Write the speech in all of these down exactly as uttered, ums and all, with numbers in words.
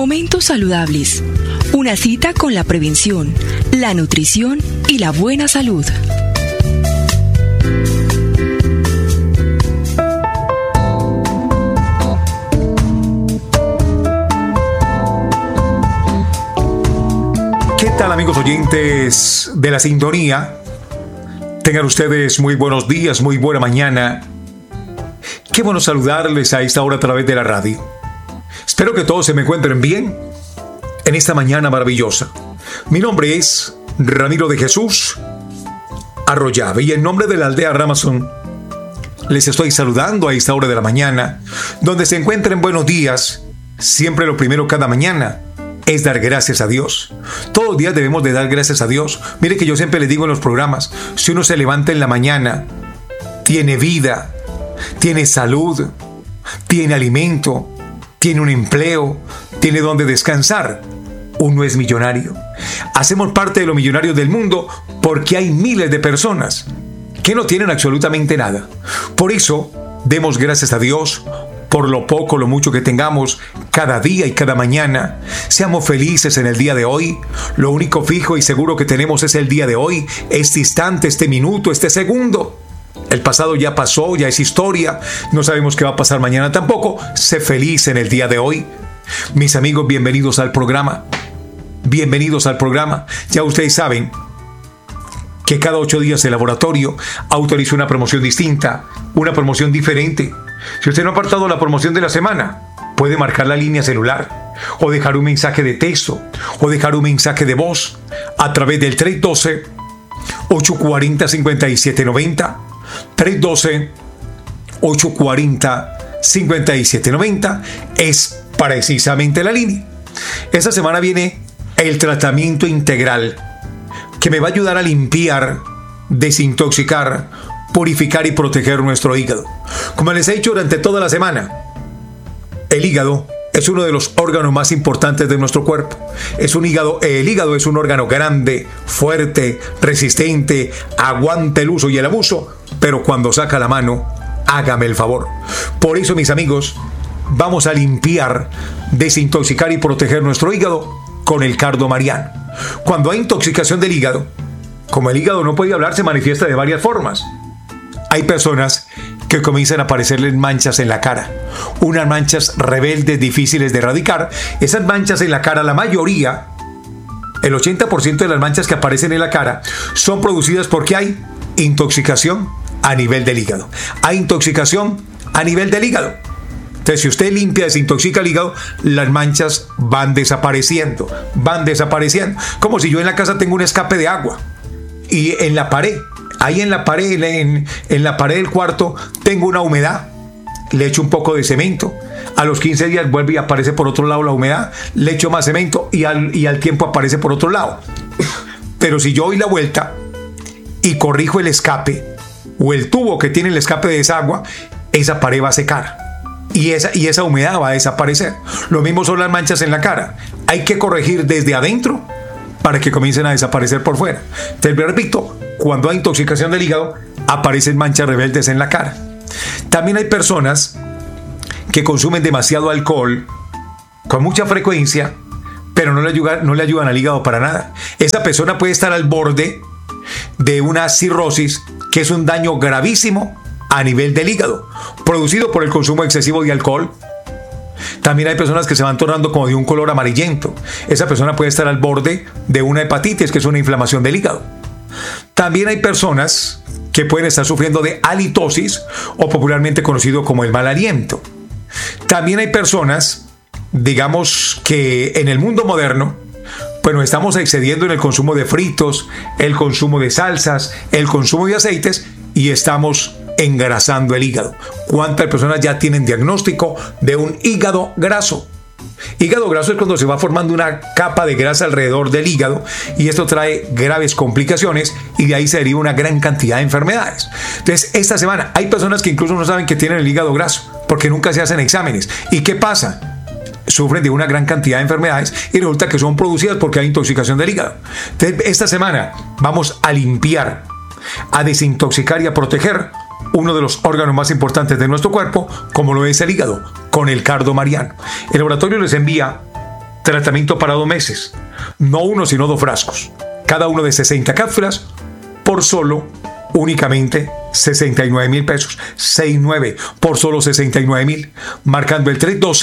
Momentos saludables. Una cita con la prevención, la nutrición y la buena salud. ¿Qué tal, amigos oyentes de la sintonía? Tengan ustedes muy buenos días, muy buena mañana. Qué bueno saludarles a esta hora a través de la radio. Espero que todos se me encuentren bien en esta mañana maravillosa. Mi nombre es Ramiro de Jesús Arroyave y en nombre de la aldea Ramazón les estoy saludando a esta hora de la mañana, donde se encuentren buenos días. Siempre lo primero cada mañana es dar gracias a Dios. Todos los días debemos de dar gracias a Dios. Mire que yo siempre les digo en los programas, si uno se levanta en la mañana, tiene vida, tiene salud, tiene alimento, tiene un empleo, tiene donde descansar, uno es millonario. Hacemos parte de los millonarios del mundo porque hay miles de personas que no tienen absolutamente nada. Por eso, demos gracias a Dios por lo poco, lo mucho que tengamos cada día y cada mañana. Seamos felices en el día de hoy. Lo único fijo y seguro que tenemos es el día de hoy, este instante, este minuto, este segundo. El pasado ya pasó, ya es historia. No sabemos qué va a pasar mañana tampoco. Sé feliz en el día de hoy. Mis amigos, bienvenidos al programa. Bienvenidos al programa. Ya ustedes saben que cada ocho días el laboratorio autoriza una promoción distinta, una promoción diferente. Si usted no ha apartado la promoción de la semana, puede marcar la línea celular o dejar un mensaje de texto o dejar un mensaje de voz a través del tres uno dos, ocho cuatro cero, cinco siete nueve cero. tres uno dos, ocho cuatro cero, cinco siete nueve cero es precisamente la línea. Esta semana viene el tratamiento integral que me va a ayudar a limpiar, desintoxicar, purificar y proteger nuestro hígado. Como les he dicho durante toda la semana, el hígado es uno de los órganos más importantes de nuestro cuerpo. Es un hígado, el hígado es un órgano grande, fuerte, resistente, aguanta el uso y el abuso, pero cuando saca la mano, hágame el favor. Por eso, mis amigos, vamos a limpiar, desintoxicar y proteger nuestro hígado con el cardo mariano. Cuando hay intoxicación del hígado, como el hígado no puede hablar, se manifiesta de varias formas. Hay personas que comienzan a aparecerles manchas en la cara, unas manchas rebeldes, difíciles de erradicar. Esas manchas en la cara, la mayoría, el ochenta por ciento de las manchas que aparecen en la cara, son producidas porque hay intoxicación a nivel del hígado. Hay intoxicación a nivel del hígado. Entonces, si usted limpia, desintoxica el hígado, las manchas van desapareciendo, van desapareciendo. Como si yo en la casa tengo un escape de agua y en la pared, ahí en la pared, en, en la pared del cuarto, tengo una humedad. Le echo un poco de cemento. A los quince días vuelve y aparece por otro lado la humedad. Le echo más cemento y al, y al tiempo aparece por otro lado. Pero si yo doy la vuelta y corrijo el escape o el tubo que tiene el escape de esa agua, esa pared va a secar. Y esa, y esa humedad va a desaparecer. Lo mismo son las manchas en la cara. Hay que corregir desde adentro para que comiencen a desaparecer por fuera. Te repito, cuando hay intoxicación del hígado, aparecen manchas rebeldes en la cara. También hay personas que consumen demasiado alcohol con mucha frecuencia, pero no le ayudan, no le ayudan al hígado para nada. Esa persona puede estar al borde de una cirrosis, que es un daño gravísimo a nivel del hígado, producido por el consumo excesivo de alcohol. También hay personas que se van tornando como de un color amarillento. Esa persona puede estar al borde de una hepatitis, que es una inflamación del hígado. También hay personas que pueden estar sufriendo de halitosis, o popularmente conocido como el mal aliento. También hay personas, digamos, que en el mundo moderno, pues nos estamos excediendo en el consumo de fritos, el consumo de salsas, el consumo de aceites, y estamos engrasando el hígado. ¿Cuántas personas ya tienen diagnóstico de un hígado graso? Hígado graso es cuando se va formando una capa de grasa alrededor del hígado, y esto trae graves complicaciones y de ahí se deriva una gran cantidad de enfermedades. Entonces, esta semana hay personas que incluso no saben que tienen el hígado graso porque nunca se hacen exámenes. ¿Y qué pasa? Sufren de una gran cantidad de enfermedades y resulta que son producidas porque hay intoxicación del hígado. Entonces, esta semana vamos a limpiar, a desintoxicar y a proteger uno de los órganos más importantes de nuestro cuerpo, como lo es el hígado, con el cardo mariano. El laboratorio les envía Tratamiento para dos meses. No uno, sino dos frascos. Cada uno de sesenta cápsulas por solo únicamente sesenta y nueve mil pesos. sesenta y nueve por solo sesenta y nueve mil. Marcando el tres uno dos,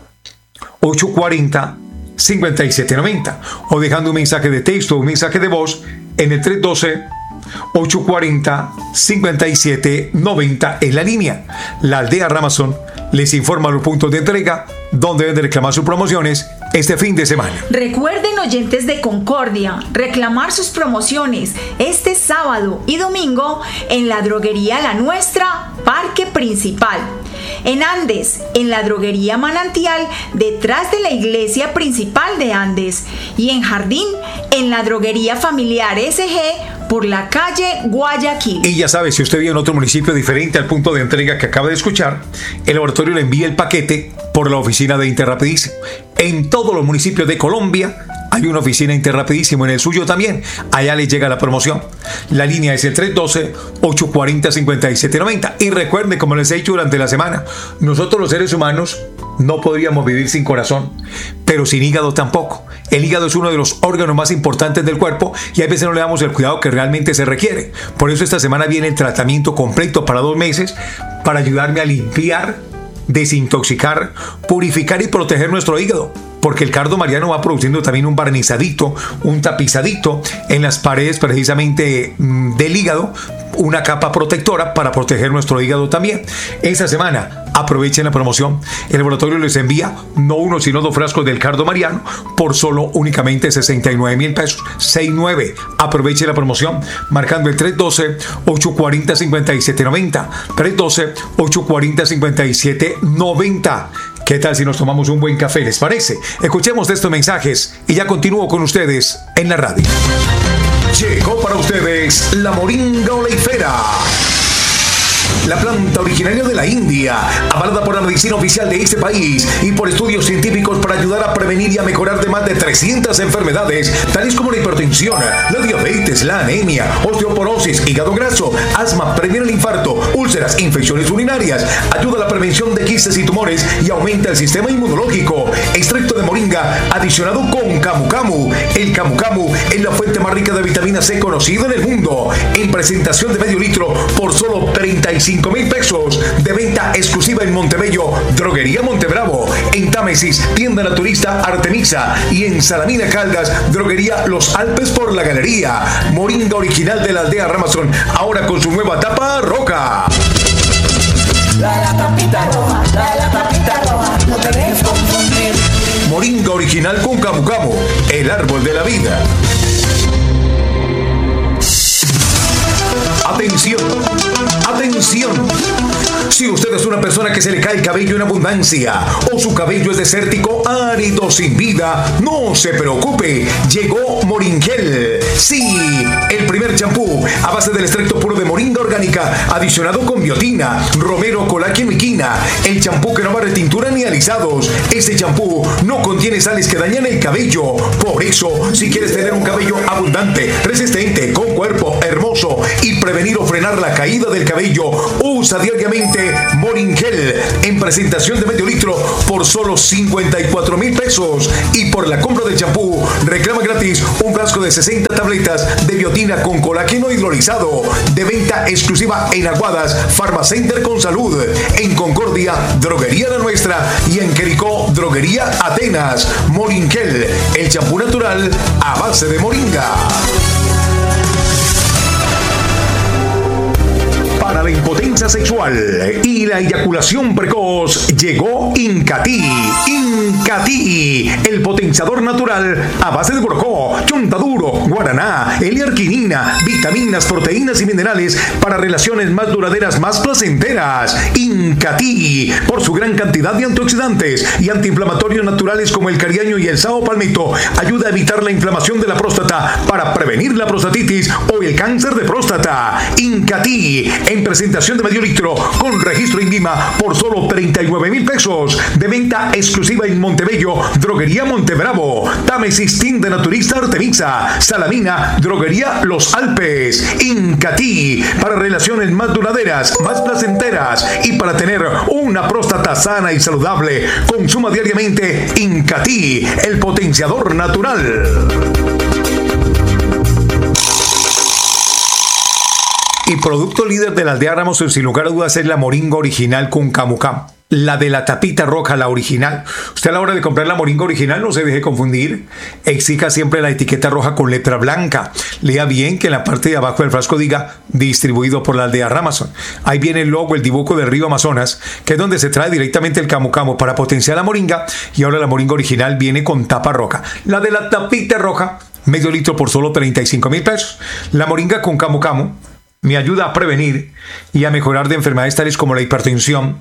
ocho cuatro cero, cinco siete nueve cero o dejando un mensaje de texto o un mensaje de voz en el tres uno dos, ocho cuatro cero, cinco siete nueve cero en la línea. La Aldea Ramazón les informa los puntos de entrega donde deben reclamar sus promociones este fin de semana. Recuerden, oyentes de Concordia, reclamar sus promociones este sábado y domingo en la droguería La Nuestra, Parque Principal. En Andes, en la droguería Manantial, detrás de la iglesia principal de Andes. Y en Jardín, en la droguería familiar S G, por la calle Guayaquil. Y ya sabe, si usted vive en otro municipio diferente al punto de entrega que acaba de escuchar, el laboratorio le envía el paquete por la oficina de Interrapidísimo. En todos los municipios de Colombia hay una oficina Interrapidísimo, en el suyo también. Allá le llega la promoción. La línea es el tres uno dos, ocho cuatro cero, cinco siete nueve cero. Y recuerden, como les he dicho durante la semana, nosotros los seres humanos no podríamos vivir sin corazón, pero sin hígado tampoco. El hígado es uno de los órganos más importantes del cuerpo y a veces no le damos el cuidado que realmente se requiere. Por eso esta semana viene el tratamiento completo para dos meses para ayudarme a limpiar, desintoxicar, purificar y proteger nuestro hígado. Porque el cardo mariano va produciendo también un barnizadito, un tapizadito en las paredes precisamente mmm, del hígado, una capa protectora para proteger nuestro hígado también. Esta semana aprovechen la promoción. El laboratorio les envía no uno sino dos frascos del cardo mariano por solo únicamente sesenta y nueve mil pesos. sesenta y nueve. Aprovechen la promoción marcando el tres uno dos, ocho cuatro cero, cinco siete nueve cero. tres uno dos, ocho cuatro cero, cinco siete nueve cero. ¿Qué tal si nos tomamos un buen café? ¿Les parece? Escuchemos estos mensajes y ya continúo con ustedes en la radio. Llegó para ustedes la moringa oleifera. La planta originaria de la India, avalada por la medicina oficial de este país y por estudios científicos para ayudar a prevenir y a mejorar de más de trescientas enfermedades, tales como la hipertensión, la diabetes, la anemia, osteoporosis, hígado graso, asma, previene el infarto, úlceras, infecciones urinarias, ayuda a la prevención de quistes y tumores y aumenta el sistema inmunológico. Extracto de moringa adicionado con camu camu. El camu camu es la fuente más rica de vitamina C conocida en el mundo. En presentación de medio litro por solo treinta y cinco mil pesos, de venta exclusiva en Montebello, Droguería Montebravo, en Támesis, Tienda Naturista Artemisa y en Salamina Caldas, Droguería Los Alpes por la Galería. Moringa original de la Aldea Ramazón, ahora con su nueva tapa roja. La, la tapita roja, la, la tapita roja, no te dejes confundir. Moringa original con camu camu, el árbol de la vida. Atención, atención. Si usted es una persona que se le cae el cabello en abundancia o su cabello es desértico, árido, sin vida, no se preocupe. Llegó Moringel. Sí, el primer champú a base del extracto puro de moringa orgánica, adicionado con biotina, romero, colágeno y quina. El champú que no va a retintura ni alisados. Este champú no contiene sales que dañan el cabello. Por eso, si quieres tener un cabello abundante, resistente, con cuerpo hermoso y prevenir o frenar la caída del cabello, usa diariamente Moringel en presentación de medio litro por solo cincuenta y cuatro mil pesos. Y por la compra del champú, reclama gratis un frasco de sesenta tabletas de biotina con colágeno hidrolizado, de venta exclusiva en Aguadas, Farmacenter con Salud, en Concordia, Droguería La Nuestra y en Jericó, Droguería Atenas. Moringel, el champú natural a base de moringa. Para la impotencia sexual y la eyaculación precoz, llegó Incatí. Incatí, el potenciador natural a base de borojó, chontaduro, guaraná, L-arginina, vitaminas, proteínas y minerales para relaciones más duraderas, más placenteras. Incatí, por su gran cantidad de antioxidantes y antiinflamatorios naturales como el cariaño y el sao palmito, ayuda a evitar la inflamación de la próstata para prevenir la prostatitis o el cáncer de próstata. Incatí, en presentación de medio litro con registro INVIMA por solo treinta y nueve mil pesos, de venta exclusiva exclusiva en Montebello, Droguería Montebravo, Tamecistín de Naturista Artemisa, Salamina, Droguería Los Alpes, Incatí, para relaciones más duraderas, más placenteras y para tener una próstata sana y saludable. Consuma diariamente Incatí, el potenciador natural. Y producto líder de la aldea Ramos, sin lugar a dudas, es la moringa original con camu camu. La de la tapita roja, la original. Usted a la hora de comprar la moringa original no se deje confundir. Exija siempre la etiqueta roja con letra blanca. Lea bien que en la parte de abajo del frasco diga distribuido por la aldea Ramazon. Ahí viene el logo, el dibujo del río Amazonas, que es donde se trae directamente el camu camu para potenciar la moringa. Y ahora la moringa original viene con tapa roja. La de la tapita roja, medio litro por solo treinta y cinco mil pesos. La moringa con camu camu me ayuda a prevenir y a mejorar de enfermedades tales como la hipertensión,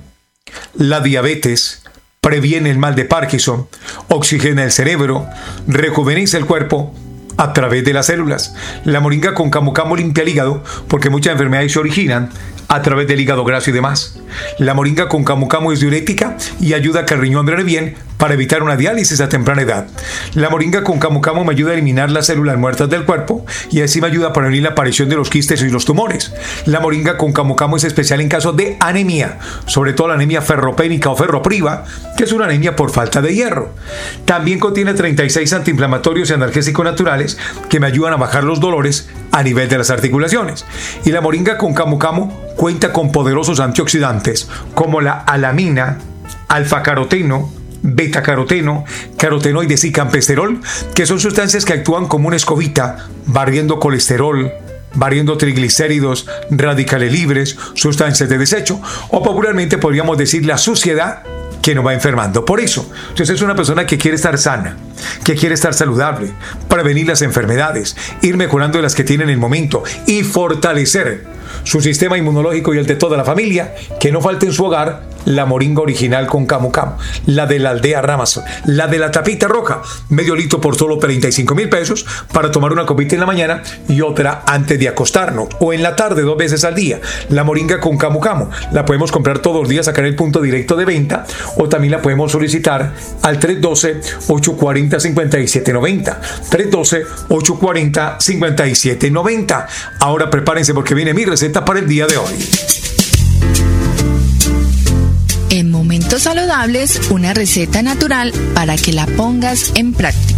la diabetes, previene el mal de Parkinson, oxigena el cerebro, rejuvenece el cuerpo a través de las células. La moringa con camu camu limpia el hígado porque muchas enfermedades se originan a través del hígado graso y demás. La moringa con camu camu es diurética y ayuda a que el riñón drene bien para evitar una diálisis a temprana edad. La moringa con camu camu me ayuda a eliminar las células muertas del cuerpo y así me ayuda a prevenir la aparición de los quistes y los tumores. La moringa con camu camu es especial en casos de anemia, sobre todo la anemia ferropénica o ferropriva, que es una anemia por falta de hierro. También contiene treinta y seis antiinflamatorios y analgésicos naturales que me ayudan a bajar los dolores a nivel de las articulaciones. Y la moringa con camu camu cuenta con poderosos antioxidantes como la alamina, alfa-caroteno, beta-caroteno, carotenoides y campesterol, que son sustancias que actúan como una escobita, barriendo colesterol, barriendo triglicéridos, radicales libres, sustancias de desecho, o popularmente podríamos decir la suciedad que nos va enfermando. Por eso, si usted es una persona que quiere estar sana, que quiere estar saludable, prevenir las enfermedades, ir mejorando las que tiene en el momento y fortalecer su sistema inmunológico y el de toda la familia, que no falte en su hogar la moringa original con camu camu, la de la aldea Ramazon, la de la tapita roja, medio litro por solo treinta y cinco mil pesos para tomar una copita en la mañana y otra antes de acostarnos, o en la tarde dos veces al día. La moringa con camu camu la podemos comprar todos los días acá en el punto directo de venta, o también la podemos solicitar al tres uno dos, ocho cuatro cero, cinco siete nueve cero, tres uno dos, ocho cuatro cero, cinco siete nueve cero. Ahora prepárense porque viene mi receta para el día de hoy. En Momentos Saludables, una receta natural para que la pongas en práctica.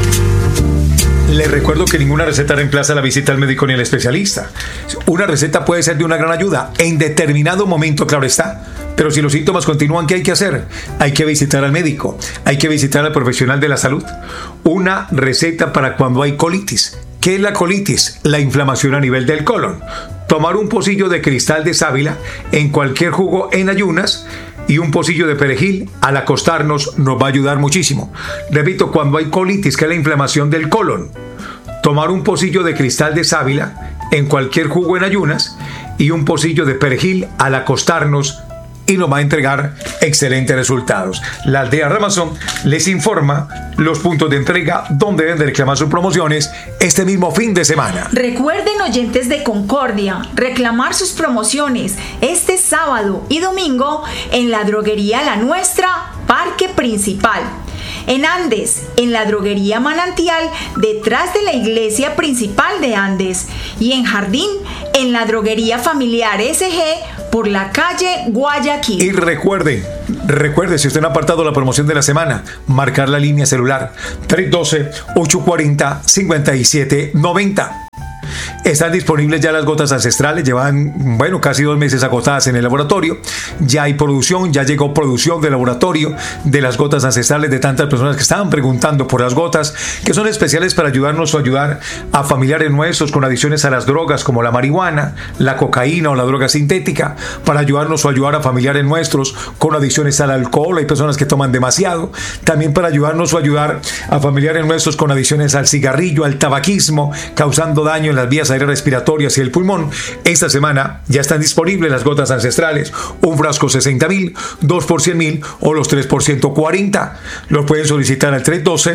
Les recuerdo que ninguna receta reemplaza la visita al médico ni al especialista. Una receta puede ser de una gran ayuda en determinado momento, claro está. Pero si los síntomas continúan, ¿qué hay que hacer? Hay que visitar al médico, hay que visitar al profesional de la salud. Una receta para cuando hay colitis. ¿Qué es la colitis? La inflamación a nivel del colon. Tomar un pocillo de cristal de sábila en cualquier jugo en ayunas y un pocillo de perejil al acostarnos nos va a ayudar muchísimo. Repito, cuando hay colitis, que es la inflamación del colon, tomar un pocillo de cristal de sábila en cualquier jugo en ayunas y un pocillo de perejil al acostarnos y nos va a entregar excelentes resultados. La aldea Ramazon les informa los puntos de entrega donde deben de reclamar sus promociones este mismo fin de semana. Recuerden, oyentes de Concordia, reclamar sus promociones este sábado y domingo en la droguería La Nuestra, Parque Principal. En Andes, en la droguería Manantial, detrás de la iglesia principal de Andes. Y en Jardín, en la droguería familiar S G, por la calle Guayaquil. Y recuerde, recuerde, si usted no ha apartado la promoción de la semana, marcar la línea celular tres uno dos, ocho cuatro cero, cinco siete nueve cero. Están disponibles ya las gotas ancestrales, llevan, bueno, casi dos meses agotadas en el laboratorio. Ya hay producción, ya llegó producción de laboratorio de las gotas ancestrales de tantas personas que estaban preguntando por las gotas, que son especiales para ayudarnos o ayudar a familiares nuestros con adicciones a las drogas como la marihuana, la cocaína o la droga sintética, para ayudarnos o ayudar a familiares nuestros con adicciones al alcohol. Hay personas que toman demasiado. También para ayudarnos o ayudar a familiares nuestros con adicciones al cigarrillo, al tabaquismo, causando daño en las vías aéreas respiratorias y el pulmón. Esta semana ya están disponibles las gotas ancestrales, un frasco sesenta mil, dos por cien mil o los tres por ciento cuarenta. Los pueden solicitar al tres uno dos,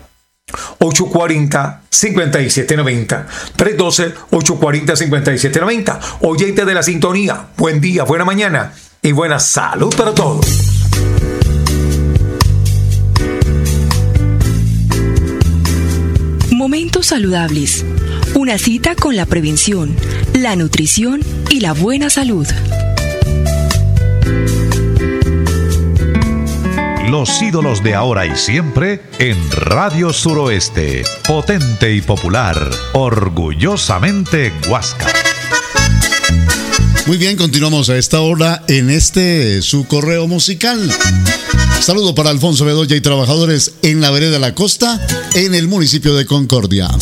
ocho cuatro cero, cinco siete nueve cero, tres uno dos, ocho cuatro cero, cinco siete nueve cero. Oyente de la sintonía, buen día, buena mañana y buena salud para todos. Alimentos saludables. Una cita con la prevención, la nutrición y la buena salud. Los ídolos de ahora y siempre en Radio Suroeste. Potente y popular. Orgullosamente Huasca. Muy bien, continuamos a esta hora en este su correo musical. Saludo para Alfonso Bedoya y trabajadores en la vereda La Costa, en el municipio de Concordia.